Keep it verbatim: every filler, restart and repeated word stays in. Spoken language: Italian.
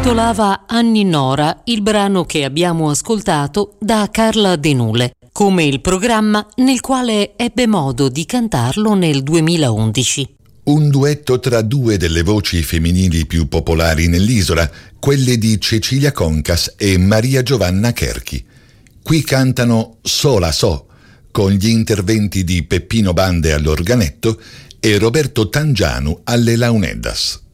intitolava Anni Nora il brano che abbiamo ascoltato da Carla De Nule, come il programma nel quale ebbe modo di cantarlo nel duemilaundici. Un duetto tra due delle voci femminili più popolari nell'isola, quelle di Cecilia Concas e Maria Giovanna Cherchi. Qui cantano Sola So, con gli interventi di Peppino Bande all'organetto e Roberto Tangianu alle launeddas.